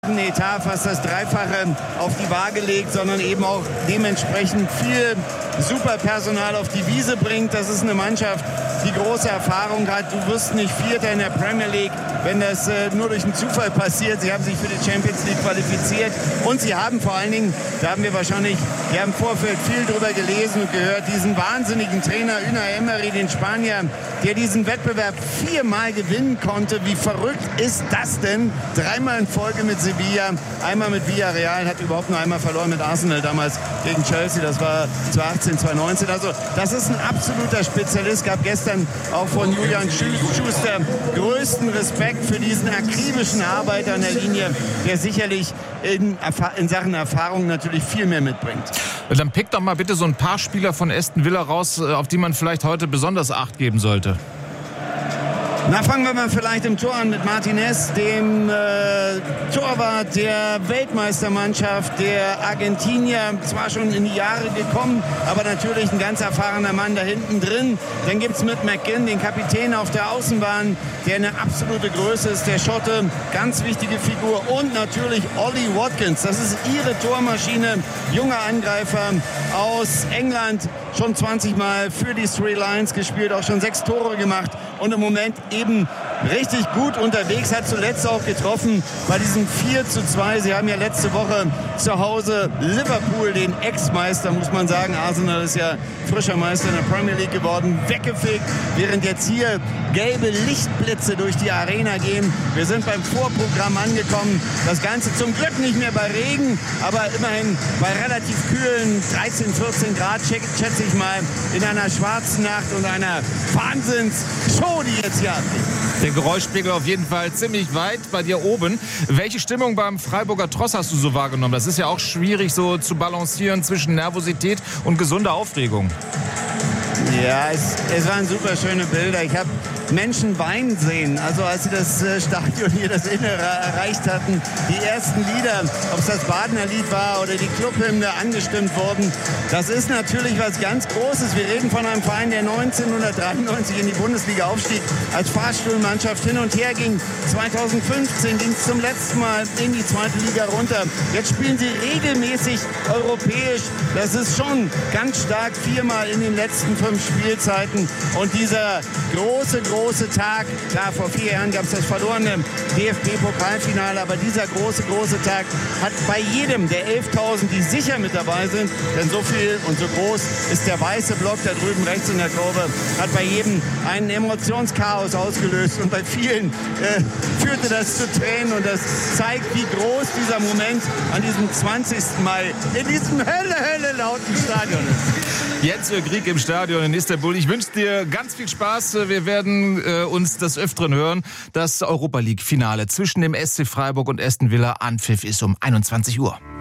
doppelten Etat, fast das Dreifache auf die Waage legt, sondern eben auch dementsprechend viel Superpersonal auf die Wiese bringt. Das ist eine Mannschaft, die große Erfahrung hat. Du wirst nicht Vierter in der Premier League, wenn das nur durch einen Zufall passiert. Sie haben sich für die Champions League qualifiziert und sie haben vor allen Dingen, da haben wir im Vorfeld viel drüber gelesen und gehört, diesen wahnsinnigen Trainer Unai Emery, den Spanier, der diesen Wettbewerb 4-mal gewinnen konnte. Wie verrückt ist das denn? 3-mal in Folge mit Sevilla, einmal mit Villarreal, hat überhaupt nur einmal verloren mit Arsenal damals gegen Chelsea. Das war 2018, 2019. Also das ist ein absoluter Spezialist. Gab gestern auch von Julian Schuster größten Respekt für diesen akribischen Arbeiter an der Linie, der sicherlich in Sachen Erfahrung natürlich viel mehr mitbringt. Dann pick doch mal bitte so ein paar Spieler von Aston Villa raus, auf die man vielleicht heute besonders Acht geben sollte. Na, fangen wir mal vielleicht im Tor an mit Martinez, dem Torwart der Weltmeistermannschaft, der Argentinier, zwar schon in die Jahre gekommen, aber natürlich ein ganz erfahrener Mann da hinten drin. Dann gibt es mit McGinn den Kapitän auf der Außenbahn, der eine absolute Größe ist, der Schotte, ganz wichtige Figur. Und natürlich Ollie Watkins, das ist ihre Tormaschine, junger Angreifer aus England, schon 20 Mal für die Three Lions gespielt, auch schon 6 Tore gemacht und im Moment eben richtig gut unterwegs, hat zuletzt auch getroffen bei diesem 4:2. Sie haben ja letzte Woche zu Hause Liverpool, den Ex-Meister, muss man sagen. Arsenal ist ja frischer Meister in der Premier League geworden, weggefegt, während jetzt hier gelbe Lichtblitze durch die Arena gehen. Wir sind beim Vorprogramm angekommen. Das Ganze zum Glück nicht mehr bei Regen, aber immerhin bei relativ kühlen 13, 14 Grad, schätze ich mal, in einer schwarzen Nacht und einer Wahnsinns-Show, die jetzt hier abgeht. Der Geräuschpegel auf jeden Fall ziemlich weit bei dir oben. Welche Stimmung beim Freiburger Tross hast du so wahrgenommen? Das ist ja auch schwierig so zu balancieren zwischen Nervosität und gesunder Aufregung. Ja, es waren super schöne Bilder. Ich habe Menschen weinen sehen. Also als sie das Stadion hier, das Innere erreicht hatten, die ersten Lieder, ob es das Badener Lied war oder die Clubhymne angestimmt wurden, das ist natürlich was ganz Großes. Wir reden von einem Verein, der 1993 in die Bundesliga aufstieg, als Fahrstuhlmannschaft hin und her ging. 2015 ging es zum letzten Mal in die zweite Liga runter. Jetzt spielen sie regelmäßig europäisch. Das ist schon ganz stark, 4-mal in den letzten 5 Spielzeiten. Und dieser große Tag, klar, vor 4 Jahren gab es das verlorene DFB-Pokalfinale, aber dieser große Tag hat bei jedem der 11.000, die sicher mit dabei sind, denn so viel und so groß ist der weiße Block da drüben rechts in der Kurve, hat bei jedem einen Emotionschaos ausgelöst und bei vielen führte das zu Tränen und das zeigt, wie groß dieser Moment an diesem 20. Mai in diesem hölle lauten Stadion ist. Jens Krieg im Stadion in Istanbul. Ich wünsche dir ganz viel Spaß. Wir werden uns des Öfteren hören. Das Europa-League-Finale zwischen dem SC Freiburg und Aston Villa. Anpfiff ist um 21 Uhr.